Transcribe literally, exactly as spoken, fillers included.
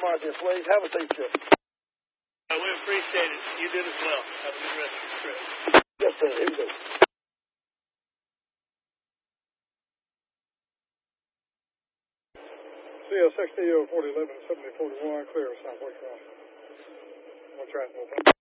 market, please. Have a safe trip. Uh, we appreciate it. You did as well. Have a good rest of the trip. Yes, sir. Here we go. C S sixty forty eleven seventy forty-one, clear southwest crossing. One track, no